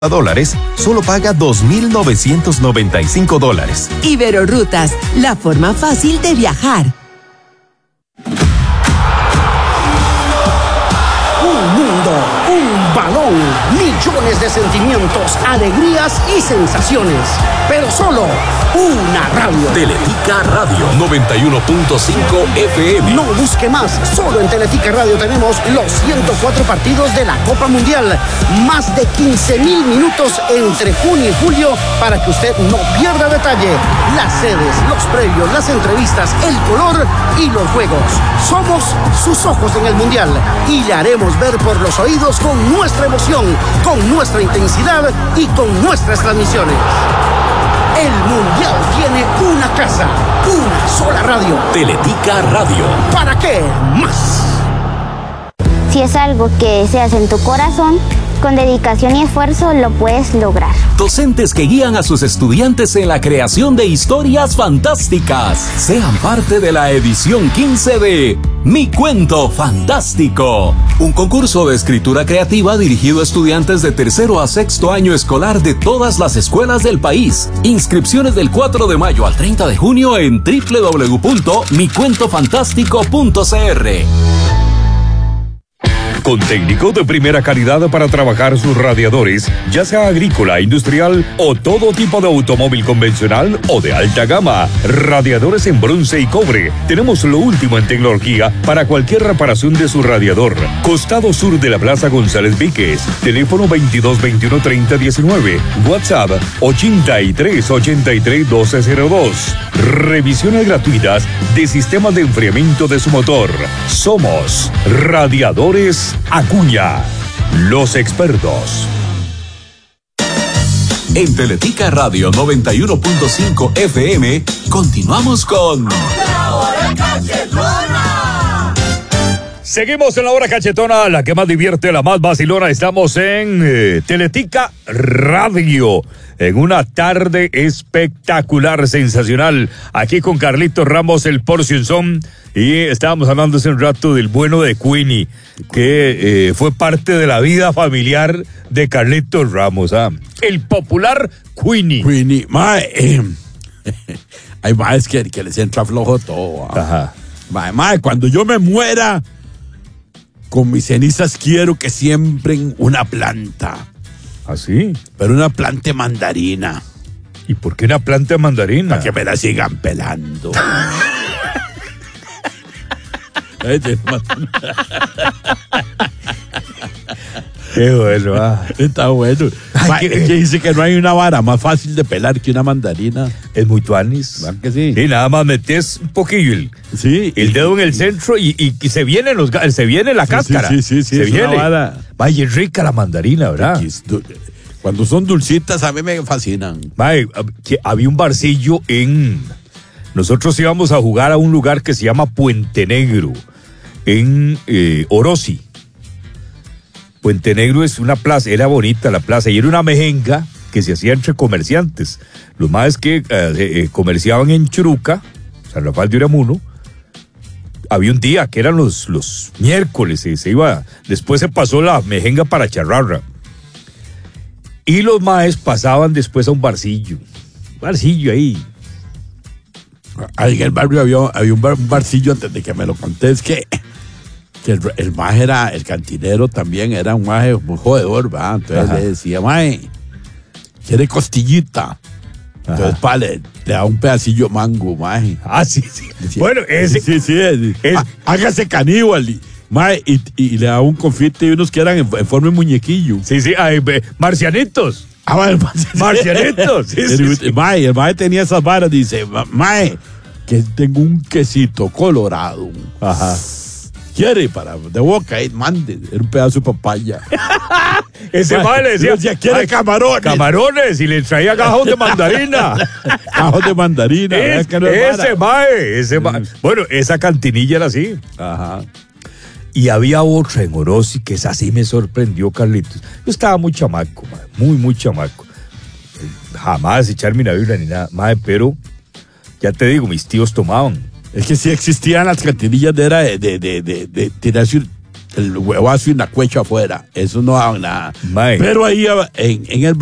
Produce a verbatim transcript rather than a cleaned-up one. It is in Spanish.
dólares, solo paga dos mil novecientos noventa y cinco dólares. Iberorrutas, la forma fácil de viajar. Un mundo, un balón, millones de sentimientos, alegrías y sensaciones. Pero solo una radio. Teletica Radio noventa y uno punto cinco F M. No busque más, solo en Teletica Radio tenemos los ciento cuatro partidos de la Copa Mundial. Más de quince mil minutos entre junio y julio para que usted no pierda detalle. Las sedes, los previos, las entrevistas, el color y los juegos. Somos sus ojos en el Mundial y le haremos ver por los oídos con nuestra emoción, con nuestra intensidad y con nuestras transmisiones. El Mundial tiene una casa, una sola radio. Teletica Radio. ¿Para qué más? Si es algo que deseas en tu corazón, con dedicación y esfuerzo lo puedes lograr. Docentes que guían a sus estudiantes en la creación de historias fantásticas. Sean parte de la edición quince de Mi Cuento Fantástico, un concurso de escritura creativa dirigido a estudiantes de tercero a sexto año escolar de todas las escuelas del país. Inscripciones del cuatro de mayo al treinta de junio en doble u doble u doble u punto mi cuento fantástico punto c r. Con técnicos de primera calidad para trabajar sus radiadores, ya sea agrícola, industrial o todo tipo de automóvil convencional o de alta gama. Radiadores en bronce y cobre. Tenemos lo último en tecnología para cualquier reparación de su radiador. Costado sur de la Plaza González Víquez. Teléfono veintidós veintiuno treinta diecinueve. WhatsApp ochenta y tres ochenta y tres doce cero dos. Revisiones gratuitas de sistemas de enfriamiento de su motor. Somos Radiadores Acuña, los expertos. En Teletica Radio noventa y uno punto cinco F M, continuamos con La Hora Cachetona. Seguimos en la Hora Cachetona, la que más divierte, la más vacilona. Estamos en eh, Teletica Radio, en una tarde espectacular, sensacional, aquí con Carlitos Ramos, el Porcionzón, y estábamos hablando hace un rato del bueno de Queenie, que eh, fue parte de la vida familiar de Carlitos Ramos, ¿ah? El popular Queenie. Queenie, mae, eh, hay maes que, que les entra flojo todo. ¿Ah? Ajá. Mae, mae, cuando yo me muera, con mis cenizas quiero que siembren una planta. ¿Así? Pero una planta de mandarina. ¿Y por qué una planta de mandarina? Para que me la sigan pelando. Qué bueno, ah. Está bueno. Ay, Ma, que, es que dice que no hay una vara más fácil de pelar que una mandarina. Es muy tuanis. ¿Verdad que sí? Sí, nada más metes un poquillo el, sí, el dedo en el centro y, y, y se viene los se viene la sí, cáscara. Sí, sí, sí. Se es viene. Una vara. Vaya, es rica la mandarina, ¿verdad? Cuando son dulcitas a mí me fascinan. Vaya, que había un barcillo en... Nosotros íbamos a jugar a un lugar que se llama Puente Negro, en eh, Orosi. Puente Negro es una plaza, era bonita la plaza, y era una mejenga que se hacía entre comerciantes. Los más que eh, eh, comerciaban en Churuca, San Rafael de Uramuno. Había un día que eran los, los miércoles, y se iba, después se pasó la mejenga para Charrarra. Y los maes pasaban después a un barcillo, un barcillo ahí. Ahí en el barrio había, había un, bar, un barcillo, antes de que me lo contés, que... que el, el maje era, el cantinero también era un maje muy jodedor, ¿va? Entonces Ajá. le decía, maje, ¿quiere costillita? Entonces, pa, le, le da un pedacillo de mango, maje. Ah, sí, sí. Decía, bueno, ese... Sí, sí, sí. Es, hágase caníbal, y, maje, y, y le da un confite y unos que eran en, en forma de muñequillo. Sí, sí, ay, marcianitos. Ah, bueno, marcianitos. Sí, el, sí, sí. Maje, el maje tenía esas varas, dice, maje, que tengo un quesito colorado. Ajá. Quiere para de boca, eh, mande, era un pedazo de papaya. Ese mal le decía, decía, quiere camarones. Camarones, y le traía gajos de mandarina. Gajos de mandarina. Es, que no ese mae, ese mae. Bueno, esa cantinilla era así. Ajá. Y había otra en Orosi que esa sí me sorprendió, Carlitos. Yo estaba muy chamaco, mae, muy, muy chamaco. Jamás echarme una birra ni nada, mae, pero ya te digo, mis tíos tomaban. Es que sí existían las cantinillas de, era de, de, de, de, de tirarse el huevazo y la cuecha afuera. Eso no daban nada. Mae. Pero ahí en, en el